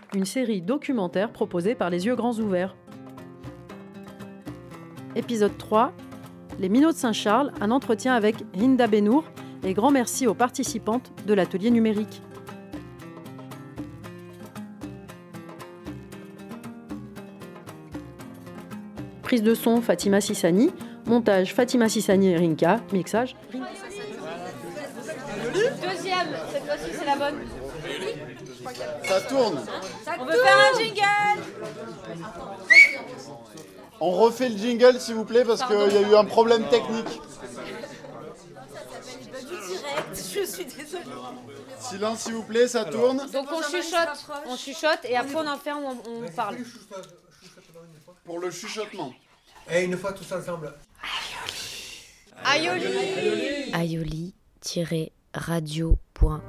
une série documentaire proposée par Les Yeux Grands Ouverts. Épisode 3, Les Minots de Saint-Charles, un entretien avec Hinda Benour, et grand merci aux participantes de l'atelier numérique. Prise de son, Fatima Sissani. Montage, Fatima Sissani et Rinka. Mixage, Rinka. Deuxième, cette fois-ci c'est la bonne. Ça tourne. On veut faire un jingle. On refait le jingle s'il vous plaît parce qu'il y a eu un problème technique. Je suis désolée. Silence s'il vous plaît, ça tourne. Donc on chuchote et après on en fait on parle. Pour le chuchotement. Et une fois tous ensemble. Aioli. aioli-radio.com